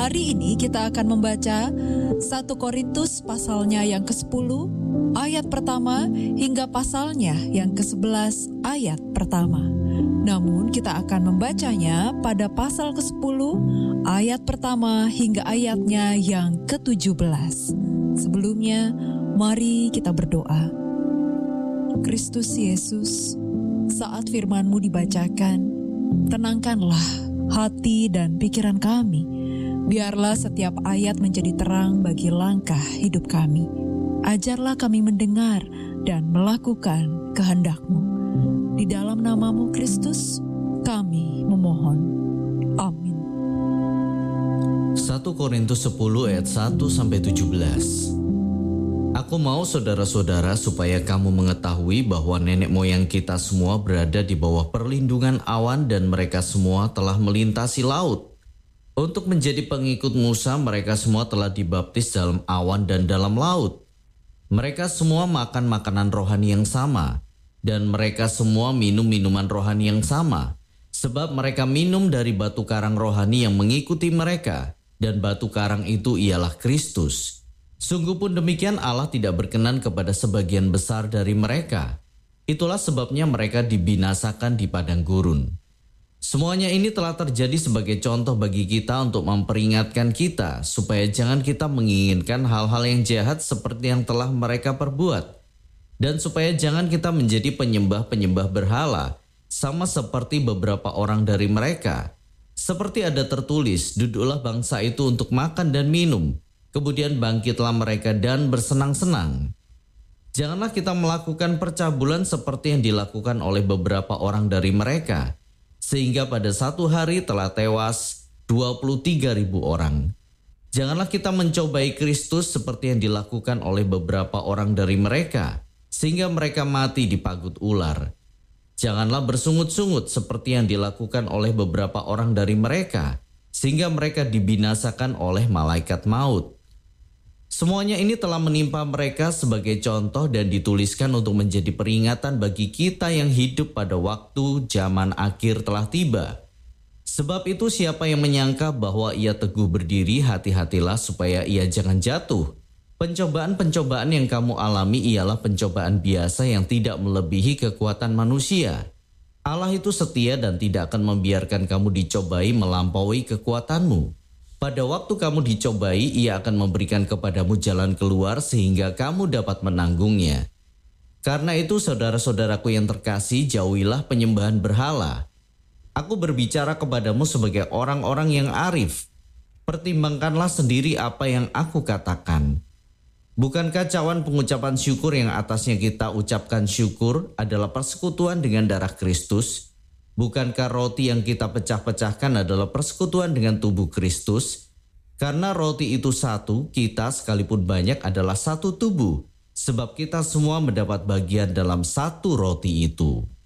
Hari ini kita akan membaca 1 Korintus pasalnya yang ke-10 ayat pertama hingga pasalnya yang ke-11 ayat pertama. Namun kita akan membacanya pada pasal ke-10 ayat pertama hingga ayatnya yang ke-17. Sebelumnya, mari kita berdoa. Kristus Yesus, saat firman-Mu dibacakan, tenangkanlah hati dan pikiran kami. Biarlah setiap ayat menjadi terang bagi langkah hidup kami. Ajarlah kami mendengar dan melakukan kehendak-Mu. Di dalam nama-Mu Kristus, kami memohon. Amin. 1 Korintus 10 ayat 1-17. Aku mau saudara-saudara supaya kamu mengetahui bahwa nenek moyang kita semua berada di bawah perlindungan awan dan mereka semua telah melintasi laut. Untuk menjadi pengikut Musa, mereka semua telah dibaptis dalam awan dan dalam laut. Mereka semua makan makanan rohani yang sama, dan mereka semua minum minuman rohani yang sama, sebab mereka minum dari batu karang rohani yang mengikuti mereka, dan batu karang itu ialah Kristus. Sungguh pun demikian Allah tidak berkenan kepada sebagian besar dari mereka. Itulah sebabnya mereka dibinasakan di padang gurun. Semuanya ini telah terjadi sebagai contoh bagi kita untuk memperingatkan kita supaya jangan kita menginginkan hal-hal yang jahat seperti yang telah mereka perbuat. Dan supaya jangan kita menjadi penyembah-penyembah berhala sama seperti beberapa orang dari mereka. Seperti ada tertulis, duduklah bangsa itu untuk makan dan minum. Kemudian bangkitlah mereka dan bersenang-senang. Janganlah kita melakukan percabulan seperti yang dilakukan oleh beberapa orang dari mereka. Sehingga pada satu hari telah tewas 23.000 orang. Janganlah kita mencobai Kristus seperti yang dilakukan oleh beberapa orang dari mereka, sehingga mereka mati dipagut ular. Janganlah bersungut-sungut seperti yang dilakukan oleh beberapa orang dari mereka, sehingga mereka dibinasakan oleh malaikat maut. Semuanya ini telah menimpa mereka sebagai contoh dan dituliskan untuk menjadi peringatan bagi kita yang hidup pada waktu zaman akhir telah tiba. Sebab itu siapa yang menyangka bahwa ia teguh berdiri, hati-hatilah supaya ia jangan jatuh. Pencobaan-pencobaan yang kamu alami ialah pencobaan biasa yang tidak melebihi kekuatan manusia. Allah itu setia dan tidak akan membiarkan kamu dicobai melampaui kekuatanmu. Pada waktu kamu dicobai, ia akan memberikan kepadamu jalan keluar sehingga kamu dapat menanggungnya. Karena itu saudara-saudaraku yang terkasih, jauhilah penyembahan berhala. Aku berbicara kepadamu sebagai orang-orang yang arif. Pertimbangkanlah sendiri apa yang aku katakan. Bukankah cawan pengucapan syukur yang atasnya kita ucapkan syukur adalah persekutuan dengan darah Kristus? Bukankah roti yang kita pecah-pecahkan adalah persekutuan dengan tubuh Kristus? Karena roti itu satu, kita sekalipun banyak adalah satu tubuh, sebab kita semua mendapat bagian dalam satu roti itu.